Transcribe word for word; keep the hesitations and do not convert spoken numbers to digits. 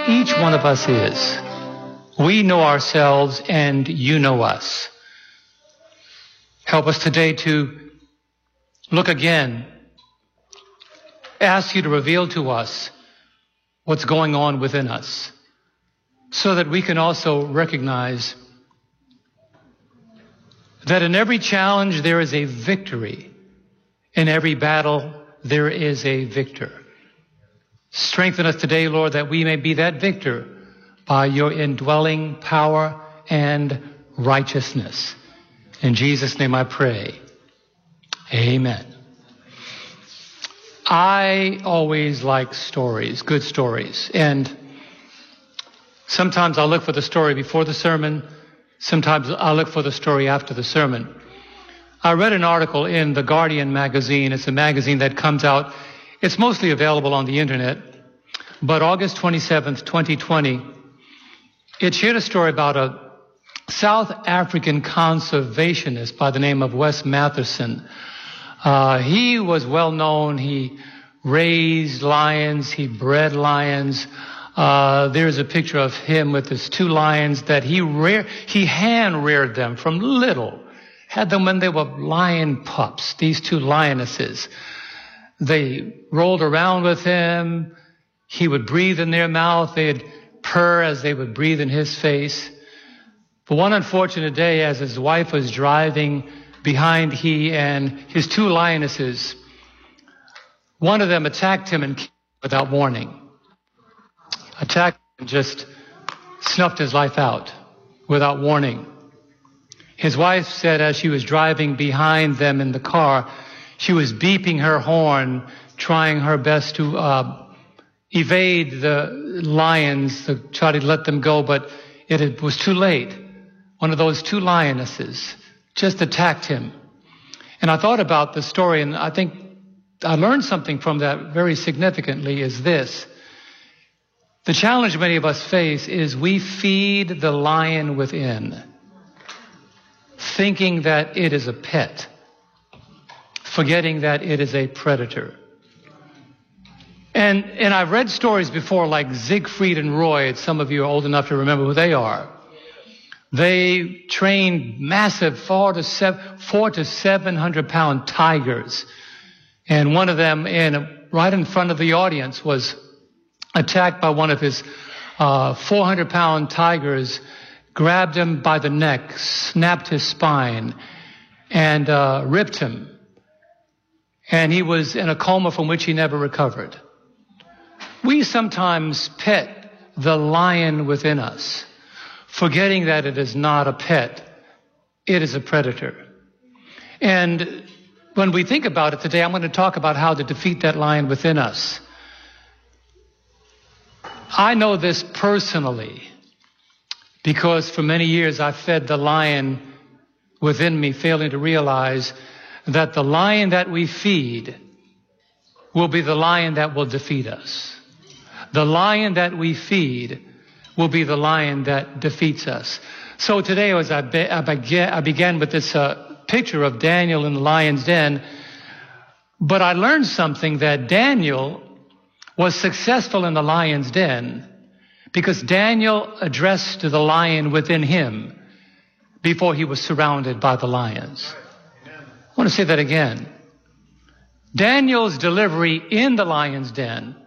each one of us is. We know ourselves and you know us. Help us today to look again, ask you to reveal to us what's going on within us so that we can also recognize that in every challenge there is a victory. In every battle there is a victor. Strengthen us today, Lord, that we may be that victor by your indwelling power and righteousness. In Jesus' name I pray. Amen. I always like stories, good stories. And sometimes I'll look for the story before the sermon. Sometimes I'll look for the story after the sermon. I read an article in The Guardian magazine. It's a magazine that comes out. It's mostly available on the internet. But August twenty-seventh, twenty twenty, it shared a story about a South African conservationist by the name of Wes Matherson. Uh, he was well known. He raised lions. He bred lions. Uh, there's a picture of him with his two lions that he reared, he hand reared them from little. Had them when they were lion pups, these two lionesses. They rolled around with him. He would breathe in their mouth. They'd purr as they would breathe in his face. But one unfortunate day, as his wife was driving behind he and his two lionesses, one of them attacked him and killed him without warning. Attacked and just snuffed his life out without warning. His wife said as she was driving behind them in the car, she was beeping her horn, trying her best to uh, evade the lions, to try to let them go, but it was too late. One of those two lionesses just attacked him. And I thought about the story, and I think I learned something from that very significantly is this. The challenge many of us face is we feed the lion within, thinking that it is a pet, forgetting that it is a predator. And and I've read stories before like Siegfried and Roy. Some of you are old enough to remember who they are. They trained massive four to seven, four to seven hundred pound tigers. And one of them in right in front of the audience was attacked by one of his uh, four hundred pound tigers, grabbed him by the neck, snapped his spine, and uh, ripped him. And he was in a coma from which he never recovered. We sometimes pet the lion within us, forgetting that it is not a pet, it is a predator. And when we think about it today, I'm going to talk about how to defeat that lion within us. I know this personally because for many years I fed the lion within me, failing to realize that the lion that we feed will be the lion that will defeat us. The lion that we feed will be the lion that defeats us. So today, as I, be, I, began, I began with this uh, picture of Daniel in the lion's den, but I learned something that Daniel was successful in the lion's den because Daniel addressed the lion within him before he was surrounded by the lions. I want to say that again. Daniel's delivery in the lion's den